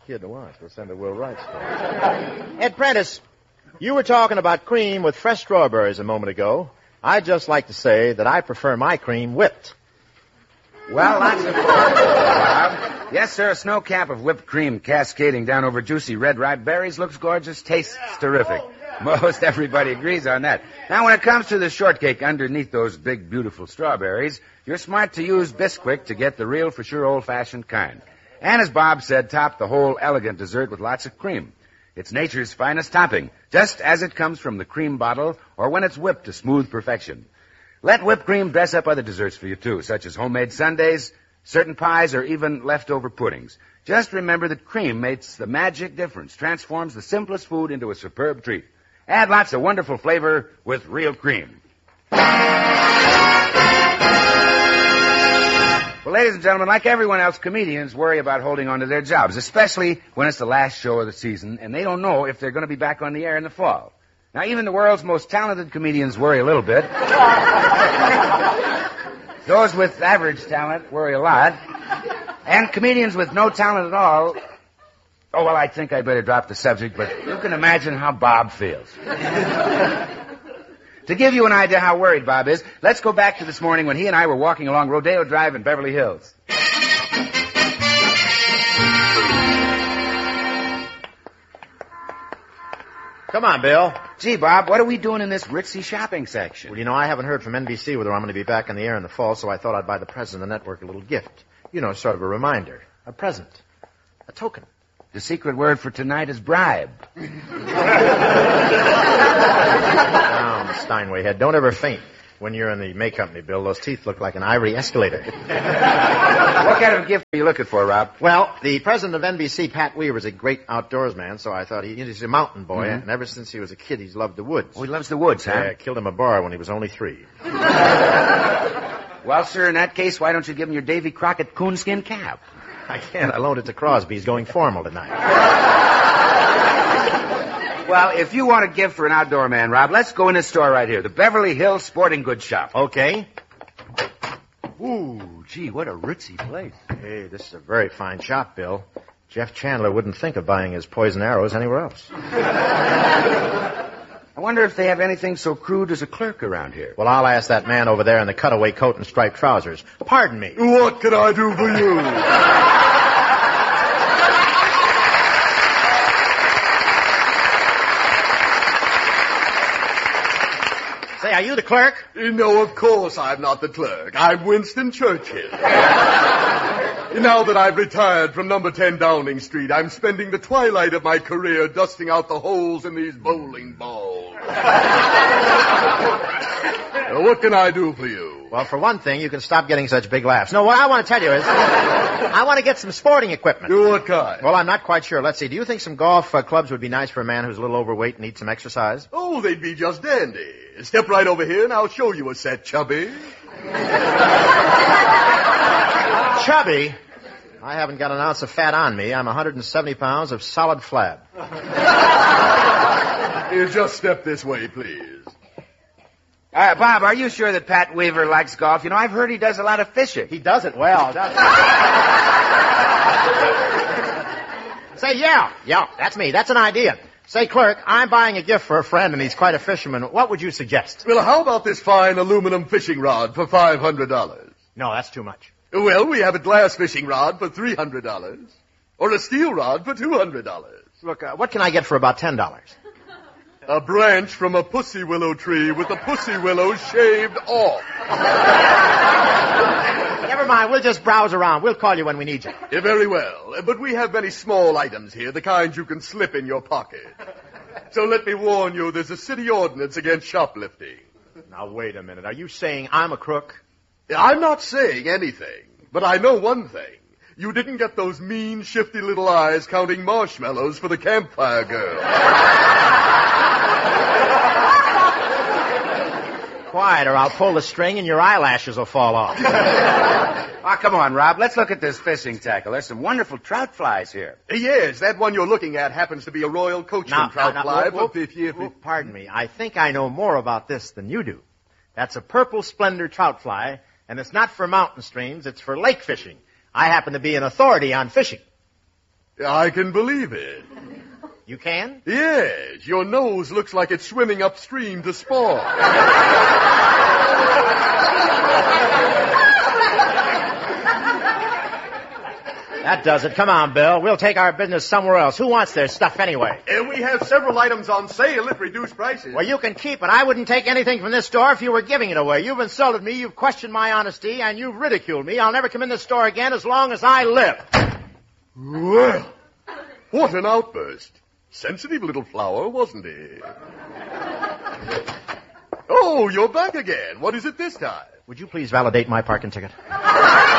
kid to watch. We'll send a Will Wright story. Ed Prentice, you were talking about cream with fresh strawberries a moment ago. I'd just like to say that I prefer my cream whipped. Well, lots of Bob. Yes, sir, a snow cap of whipped cream cascading down over juicy red ripe berries looks gorgeous, tastes terrific. Most everybody agrees on that. Now, when it comes to the shortcake underneath those big, beautiful strawberries, you're smart to use Bisquick to get the real, for sure, old-fashioned kind. And as Bob said, top the whole elegant dessert with lots of cream. It's nature's finest topping, just as it comes from the cream bottle or when it's whipped to smooth perfection. Let whipped cream dress up other desserts for you, too, such as homemade sundaes, certain pies, or even leftover puddings. Just remember that cream makes the magic difference, transforms the simplest food into a superb treat. Add lots of wonderful flavor with real cream. Well, ladies and gentlemen, like everyone else, comedians worry about holding on to their jobs, especially when it's the last show of the season and they don't know if they're going to be back on the air in the fall. Now, even the world's most talented comedians worry a little bit. Those with average talent worry a lot. And comedians with no talent at all... Oh, well, I think I better drop the subject, but you can imagine how Bob feels. To give you an idea how worried Bob is, let's go back to this morning when he and I were walking along Rodeo Drive in Beverly Hills. Come on, Bill. Gee, Bob, what are we doing in this ritzy shopping section? Well, I haven't heard from NBC whether I'm going to be back on the air in the fall, so I thought I'd buy the president of the network a little gift. Sort of a reminder. A present. A token. The secret word for tonight is bribe. Now, Steinway head, don't ever faint when you're in the May Company, Bill. Those teeth look like an ivory escalator. What kind of gift are you looking for, Rob? Well, the president of NBC, Pat Weaver, is a great outdoors man, so I thought he's a mountain boy, and ever since he was a kid, he's loved the woods. Oh, he loves the woods, huh? Yeah, killed him a bar when he was only 3. Well, sir, in that case, why don't you give him your Davy Crockett coonskin cap? I can't. I loaned it to Crosby. He's going formal tonight. Well, if you want a gift for an outdoor man, Rob, let's go in this store right here, the Beverly Hills Sporting Goods Shop. Okay. Ooh, gee, what a ritzy place. Hey, this is a very fine shop, Bill. Jeff Chandler wouldn't think of buying his poison arrows anywhere else. I wonder if they have anything so crude as a clerk around here. Well, I'll ask that man over there in the cutaway coat and striped trousers. Pardon me. What can I do for you? Say, are you the clerk? No, of course I'm not the clerk. I'm Winston Churchill. Now that I've retired from number 10 Downing Street, I'm spending the twilight of my career dusting out the holes in these bowling balls. What can I do for you? Well, for one thing, you can stop getting such big laughs. No, what I want to tell you is, I want to get some sporting equipment. What kind? Well, I'm not quite sure. Let's see. Do you think some golf clubs would be nice for a man who's a little overweight and needs some exercise? Oh, they'd be just dandy. Step right over here and I'll show you a set, Chubby. Chubby? I haven't got an ounce of fat on me. I'm 170 pounds of solid flab. Here, just step this way, please. Bob, are you sure that Pat Weaver likes golf? I've heard he does a lot of fishing. He does it well, doesn't he? Say, yeah, that's me. That's an idea. Say, clerk, I'm buying a gift for a friend, and he's quite a fisherman. What would you suggest? Well, how about this fine aluminum fishing rod for $500? No, that's too much. Well, we have a glass fishing rod for $300. Or a steel rod for $200. Look, what can I get for about $10? A branch from a pussy willow tree with the pussy willow shaved off. Never mind, we'll just browse around. We'll call you when we need you. Very well, but we have many small items here, the kind you can slip in your pocket. So let me warn you, there's a city ordinance against shoplifting. Now, wait a minute. Are you saying I'm a crook? I'm not saying anything, but I know one thing. You didn't get those mean, shifty little eyes counting marshmallows for the campfire girl. Quiet, or I'll pull the string and your eyelashes will fall off. Oh, come on, Rob. Let's look at this fishing tackle. There's some wonderful trout flies here. Yes, that one you're looking at happens to be a Royal Coachman trout fly for 50. Pardon me. I think I know more about this than you do. That's a purple splendor trout fly, and it's not for mountain streams. It's for lake fishing. I happen to be an authority on fishing. I can believe it. You can? Yes, your nose looks like it's swimming upstream to spawn. That does it. Come on, Bill. We'll take our business somewhere else. Who wants their stuff anyway? And we have several items on sale at reduced prices. Well, you can keep it. I wouldn't take anything from this store if you were giving it away. You've insulted me, you've questioned my honesty, and you've ridiculed me. I'll never come in this store again as long as I live. Well, what an outburst. Sensitive little flower, wasn't he? Oh, you're back again. What is it this time? Would you please validate my parking ticket?